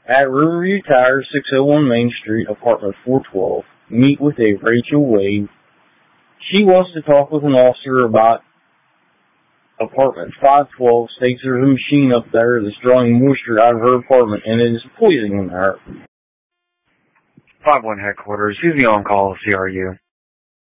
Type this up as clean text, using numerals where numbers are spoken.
At Riverview Tire, 601 Main Street, apartment 412. Meet with a Rachel Wade. She wants to talk with an officer about apartment 512. States there's a machine up there that's drawing moisture out of her apartment and it is poisoning her. 5-1 headquarters. Who's the on-call CRU?